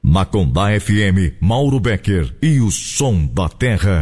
Macombá FM, Mauro Becker e o Som da Terra.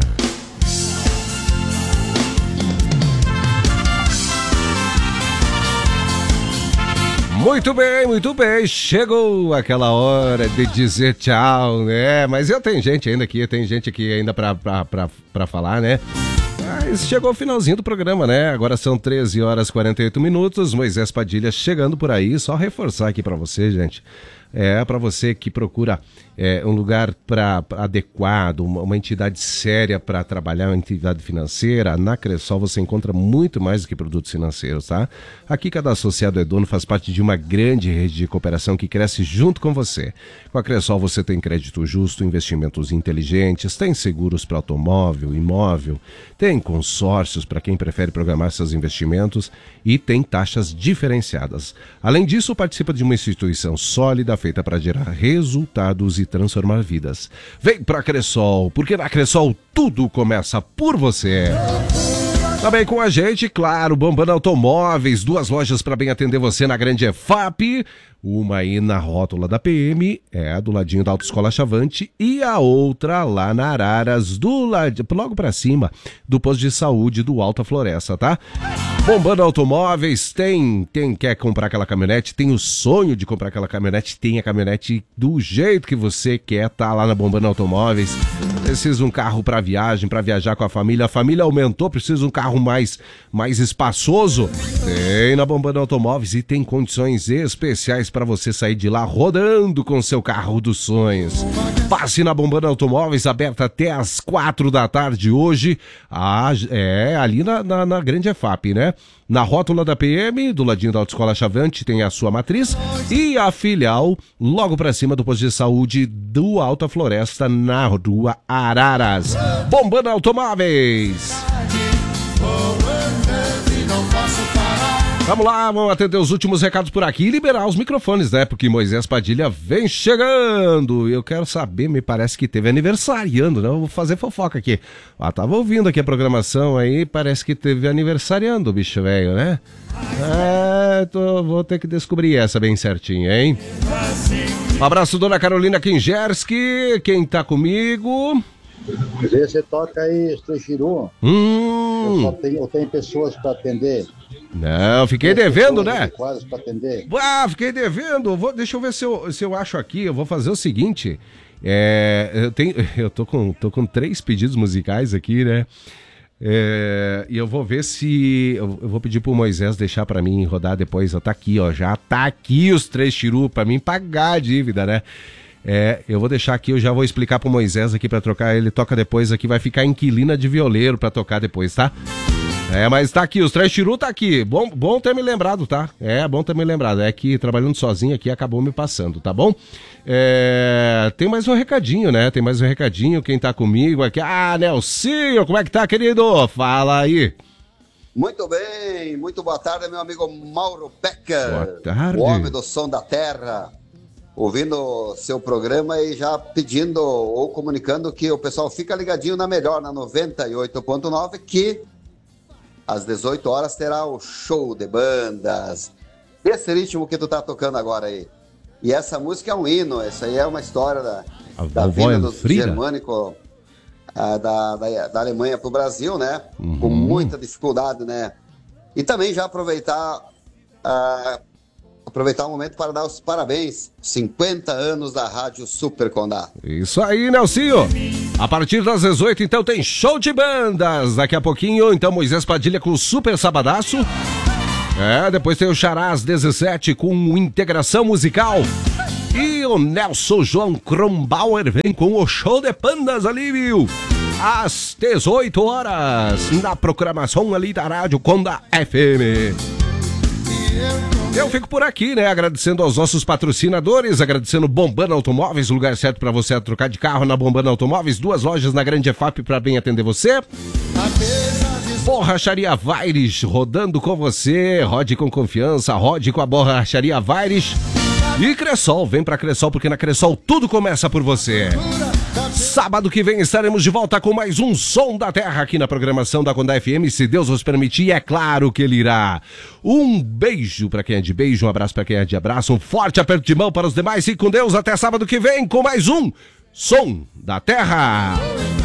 Muito bem, chegou aquela hora de dizer tchau, né? Mas tem gente aqui ainda pra falar, né? Mas chegou o finalzinho do programa, né? Agora são 13 horas e 48 minutos, Moisés Padilha chegando por aí, só reforçar aqui pra você, gente. Para você que procura um lugar adequado, uma entidade séria para trabalhar, uma entidade financeira, na Cressol você encontra muito mais do que produtos financeiros, tá? Aqui cada associado é dono, faz parte de uma grande rede de cooperação que cresce junto com você. Com a Cressol você tem crédito justo, investimentos inteligentes, tem seguros para automóvel, imóvel, tem consórcios para quem prefere programar seus investimentos e tem taxas diferenciadas. Além disso, participa de uma instituição sólida, feita para gerar resultados e transformar vidas. Vem pra Cressol, porque na Cressol tudo começa por você. Também com a gente, claro, Bombando Automóveis, 2 lojas para bem atender você na Grande EFAP, uma aí na rótula da PM, do ladinho da Autoescola Chavante, e a outra lá na Araras, logo para cima do posto de saúde do Alta Floresta, tá? Bombando Automóveis, quer comprar aquela caminhonete, tem o sonho de comprar aquela caminhonete, tem a caminhonete do jeito que você quer, tá lá na Bombando Automóveis. Precisa um carro para viagem, para viajar com a família aumentou, precisa um carro mais espaçoso. Tem na Bombando Automóveis e tem condições especiais para você sair de lá rodando com seu carro dos sonhos. Passe na Bombando Automóveis, aberta até às 4 da tarde hoje, ali na Grande EFAP, né? Na rótula da PM, do ladinho da Autoescola Chavante, tem a sua matriz e a filial logo para cima do posto de saúde do Alta Floresta, na rua Araras. Bombando Automóveis. Vamos lá, vamos atender os últimos recados por aqui e liberar os microfones, né? Porque Moisés Padilha vem chegando. Eu quero saber, me parece que teve aniversariando, né? Eu vou fazer fofoca aqui. Tava ouvindo aqui a programação aí, parece que teve aniversariando o bicho velho, né? Vou ter que descobrir essa bem certinha, hein? Um abraço, dona Carolina Kingerski, quem tá comigo? Vê, você toca aí, Estrechiru. Eu tenho pessoas para atender. Não, fiquei devendo, né? Quase para atender. Fiquei devendo. Deixa eu ver se eu acho aqui. Eu vou fazer o seguinte. Eu tô com 3 pedidos musicais aqui, né? E eu vou ver se... Eu vou pedir pro Moisés deixar pra mim rodar depois. Tá aqui, ó. Já tá aqui os 3 chiru pra mim pagar a dívida, né? Eu vou deixar aqui, eu já vou explicar pro Moisés aqui pra trocar. Ele toca depois aqui, vai ficar inquilina de violeiro pra tocar depois, tá? Mas tá aqui, os 3 chiru tá aqui. Bom ter me lembrado, tá? Bom ter me lembrado. É que trabalhando sozinho aqui acabou me passando, tá bom? Tem mais um recadinho, né? Tem mais um recadinho. Quem tá comigo aqui? Nelsinho, como é que tá, querido? Fala aí. Muito bem, muito boa tarde, meu amigo Mauro Becker. Boa tarde. O homem do Som da Terra. Ouvindo seu programa e já pedindo ou comunicando que o pessoal fica ligadinho na melhor, na 98.9, que às 18 horas terá o show de bandas. Esse ritmo que tu tá tocando agora aí. E essa música é um hino, essa aí é uma história da vinda do germânico da Alemanha pro Brasil, né? Com muita dificuldade, né? E também já aproveitar o momento para dar os parabéns. 50 anos da Rádio Super Condá. Isso aí, Nelsinho. A partir das 18, então, tem show de bandas. Daqui a pouquinho, então, Moisés Padilha com o Super Sabadaço. Depois tem o Xará às 17 com Integração Musical. E o Nelson João Krombauer vem com o show de bandas ali, viu? Às 18 horas, na programação ali da Rádio Condá FM. Eu fico por aqui, né? Agradecendo aos nossos patrocinadores, agradecendo Bombando Automóveis, lugar certo para você trocar de carro na Bombando Automóveis, 2 lojas na Grande EFAP para bem atender você. Borracharia Vaires, rodando com você, rode com confiança, rode com a Borracharia Vaires. E Cressol, vem pra Cressol, porque na Cressol tudo começa por você. Sábado que vem estaremos de volta com mais um Som da Terra aqui na programação da Condá FM, se Deus nos permitir, é claro que ele irá. Um beijo para quem é de beijo, um abraço para quem é de abraço, um forte aperto de mão para os demais. Fique com Deus, até sábado que vem com mais um Som da Terra.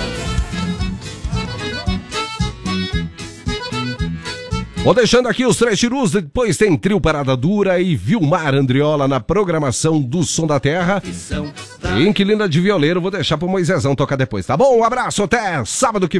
Vou deixando aqui os três tirus, depois tem Trio Parada Dura e Vilmar Andriola na programação do Som da Terra. E Inquilina de Violeiro vou deixar pro Moisésão tocar depois, tá bom? Um abraço, até sábado que vem.